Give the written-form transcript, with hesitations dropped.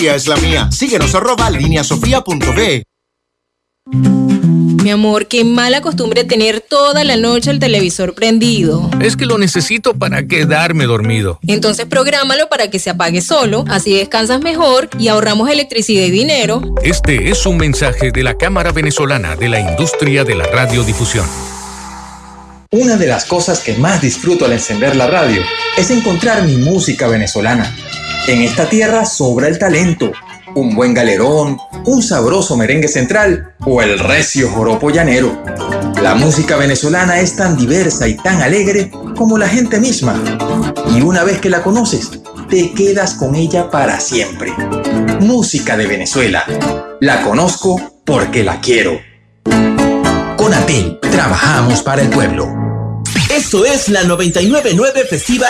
Es la mía. Síguenos @lineasofia.be. Mi amor, qué mala costumbre tener toda la noche el televisor prendido. Es que lo necesito para quedarme dormido. Entonces prográmalo para que se apague solo, así descansas mejor y ahorramos electricidad y dinero. Este es un mensaje de la Cámara Venezolana de la Industria de la Radiodifusión. Una de las cosas que más disfruto al encender la radio es encontrar mi música venezolana. En esta tierra sobra el talento, un buen galerón, un sabroso merengue central o el recio joropo llanero. La música venezolana es tan diversa y tan alegre como la gente misma. Y una vez que la conoces, te quedas con ella para siempre. Música de Venezuela. La conozco porque la quiero. Con Atel, trabajamos para el pueblo. Esto es la 99.9 Festiva